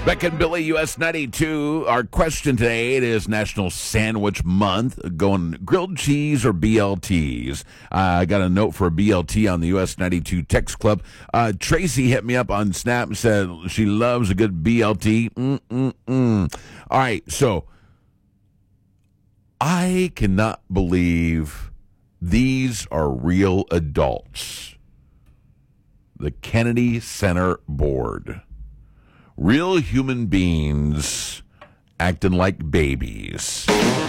Beck and Billy, US 92. Our question today, it is National Sandwich Month. Going grilled cheese or BLTs? I got a note for a BLT on the US 92 Text Club. Tracy hit me up on Snap and said she loves a good BLT. All right, so I cannot believe these are real adults. The Kennedy Center Board. Real human beings acting like babies.